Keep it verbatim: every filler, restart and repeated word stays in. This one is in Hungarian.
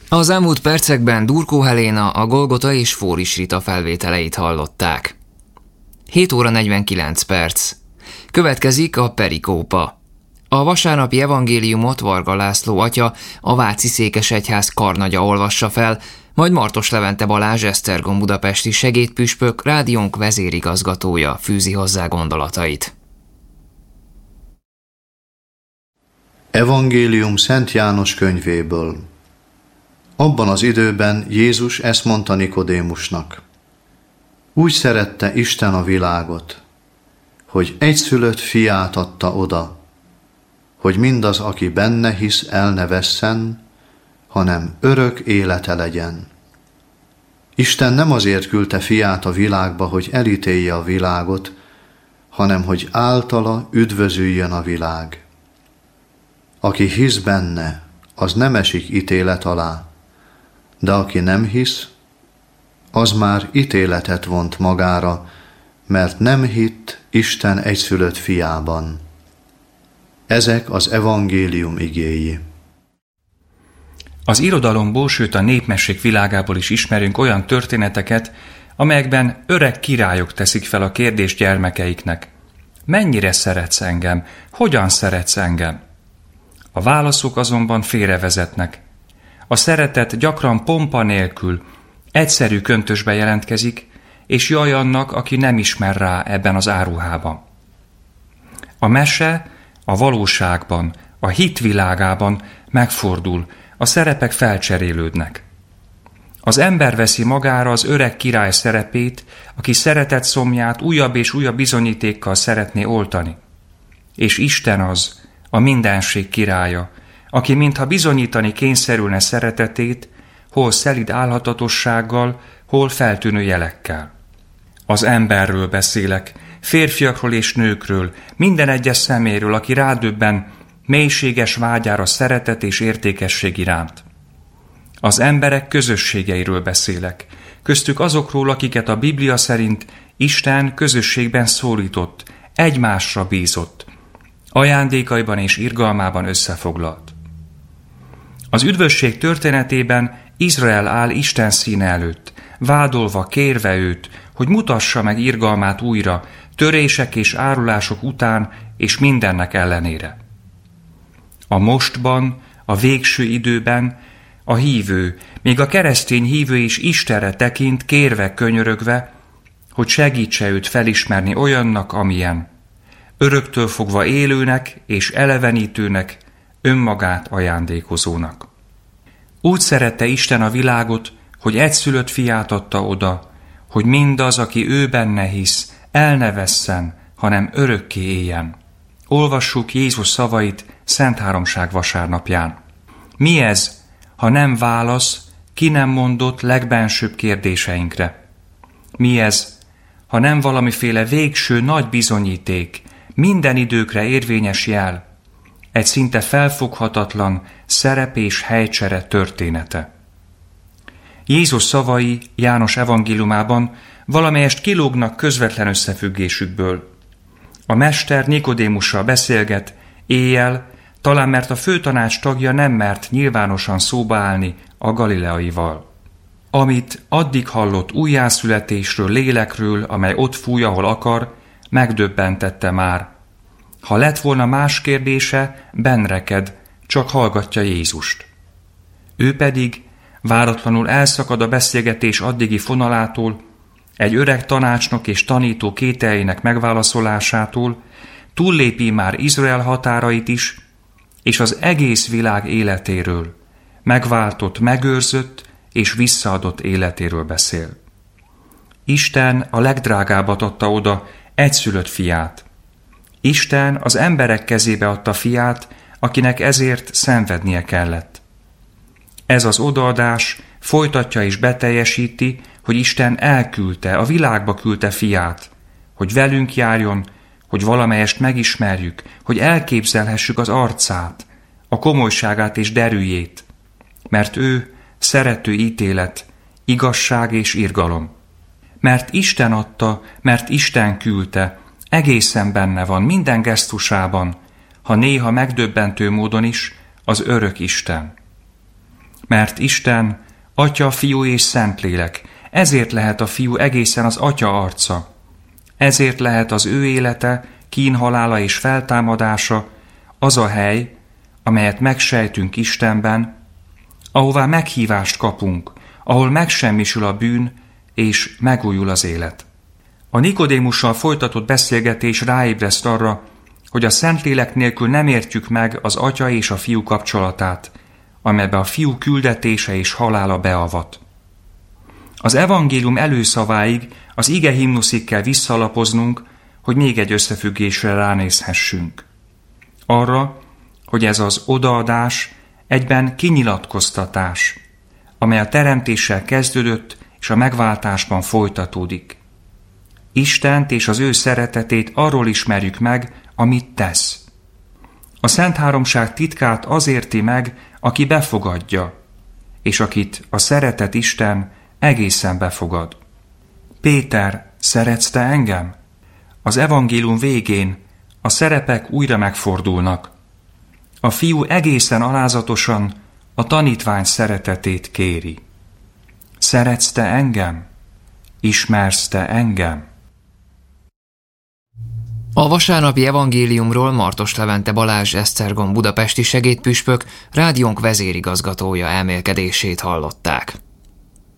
Az elmúlt percekben Durkó Heléna, a Golgota és Fóris Rita felvételeit hallották. hét óra negyvenkilenc perc. Következik a perikópa. A vasárnapi evangéliumot Varga László atya, a Váci Székesegyház karnagya olvassa fel, majd Martos Levente Balázs Esztergom budapesti segédpüspök, rádiónk vezérigazgatója fűzi hozzá gondolatait. Evangélium Szent János könyvéből. Abban az időben Jézus ezt mondta Nikodémusnak: úgy szerette Isten a világot, hogy egyszülött fiát adta oda, hogy mindaz, aki benne hisz, el ne vesszen, hanem örök élete legyen. Isten nem azért küldte fiát a világba, hogy elítélje a világot, hanem hogy általa üdvözüljön a világ. Aki hisz benne, az nem esik ítélet alá, de aki nem hisz, az már ítéletet vont magára, mert nem hitt Isten egyszülött fiában. Ezek az evangélium igéi. Az irodalomból, sőt a népmesék világából is ismerünk olyan történeteket, amelyekben öreg királyok teszik fel a kérdést gyermekeiknek: mennyire szeretsz engem? Hogyan szeretsz engem? A válaszok azonban félrevezetnek. A szeretet gyakran pompa nélkül, egyszerű köntösbe jelentkezik, és jaj annak, aki nem ismer rá ebben az áruhában. A mese a valóságban, a hit világában megfordul, a szerepek felcserélődnek. Az ember veszi magára az öreg király szerepét, aki szeretet szomját újabb és újabb bizonyítékkal szeretné oltani. És Isten az, a mindenség királya, aki mintha bizonyítani kényszerülne szeretetét, hol szelíd álhatatossággal, hol feltűnő jelekkel. Az emberről beszélek, férfiakról és nőkről, minden egyes szeméről, aki rádöbben mélységes vágyára szeretet és értékesség iránt. Az emberek közösségeiről beszélek, köztük azokról, akiket a Biblia szerint Isten közösségben szólított, egymásra bízott, ajándékaiban és irgalmában összefoglalt. Az üdvösség történetében Izrael áll Isten színe előtt, vádolva, kérve őt, hogy mutassa meg irgalmát újra, törések és árulások után és mindennek ellenére. A mostban, a végső időben a hívő, még a keresztény hívő is Istenre tekint, kérve, könyörögve, hogy segítse őt felismerni olyannak, amilyen, öröktől fogva élőnek és elevenítőnek, önmagát ajándékozónak. Úgy szerette Isten a világot, hogy egyszülött fiát adta oda, hogy mindaz, aki ő benne hisz, el ne vesszen, hanem örökké éljen. Olvassuk Jézus szavait Szent Háromság vasárnapján. Mi ez, ha nem válasz, ki nem mondott legbensőbb kérdéseinkre? Mi ez, ha nem valamiféle végső nagy bizonyíték, minden időkre érvényes jel, egy szinte felfoghatatlan szerep és helycsere története? Jézus szavai János evangéliumában valamelyest kilógnak közvetlen összefüggésükből. A mester Nikodémussal beszélget éjjel, talán mert a főtanács tagja nem mert nyilvánosan szóba állni a galileaival. Amit addig hallott újjászületésről, lélekről, amely ott fúj, ahol akar, megdöbbentette már. Ha lett volna más kérdése, bennreked, csak hallgatja Jézust. Ő pedig váratlanul elszakad a beszélgetés addigi fonalától, egy öreg tanácsnok és tanító kételjeinek megválaszolásától, túllépi már Izrael határait is, és az egész világ életéről, megváltott, megőrzött és visszaadott életéről beszél. Isten a legdrágábbat adta oda, egyszülött fiát. Isten az emberek kezébe adta fiát, akinek ezért szenvednie kellett. Ez az odaadás folytatja és beteljesíti, hogy Isten elküldte, a világba küldte fiát, hogy velünk járjon, hogy valamelyest megismerjük, hogy elképzelhessük az arcát, a komolyságát és derűjét, mert ő szerető ítélet, igazság és irgalom. Mert Isten adta, mert Isten küldte, egészen benne van minden gesztusában, ha néha megdöbbentő módon is, az örök Isten. Mert Isten, Atya, Fiú és Szentlélek, ezért lehet a Fiú egészen az Atya arca. Ezért lehet az ő élete, kínhalála és feltámadása az a hely, amelyet megsejtünk Istenben, ahová meghívást kapunk, ahol megsemmisül a bűn és megújul az élet. A Nikodémussal folytatott beszélgetés ráébreszt arra, hogy a Szentlélek nélkül nem értjük meg az Atya és a Fiú kapcsolatát, amelybe a Fiú küldetése és halála beavat. Az evangélium előszaváig, az ige himnuszig kell visszalapoznunk, hogy még egy összefüggésre ránézhessünk. Arra, hogy ez az odaadás egyben kinyilatkoztatás, amely a teremtéssel kezdődött és a megváltásban folytatódik. Istent és az ő szeretetét arról ismerjük meg, amit tesz. A Szent Háromság titkát az érti meg, aki befogadja, és akit a szeretett Isten egészen befogad. Péter, szeretsz te engem? Az evangélium végén a szerepek újra megfordulnak. A fiú egészen alázatosan a tanítvány szeretetét kéri. Szeretsz te engem? Ismersz te engem? A vasárnapi evangéliumról Martos Levente Balázs Esztergom budapesti segédpüspök, rádiónk vezérigazgatója elmélkedését hallották.